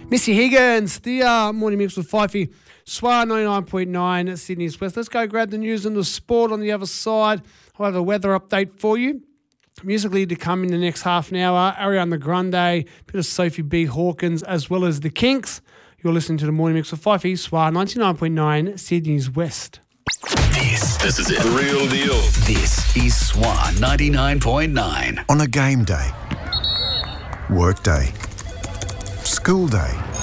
Missy Higgins, the morning mix with Fifey. Swar 99.9 Sydney's West. Let's go grab the news and the sport on the other side. I'll have a weather update for you. Musically to come in the next half an hour, Ariana Grande, bit of Sophie B. Hawkins, as well as the Kinks. You're listening to the morning mix with Fifey. Swar 99.9 Sydney's West. This is it. The real deal. This is Swar 99.9. On a game day, work day, school day,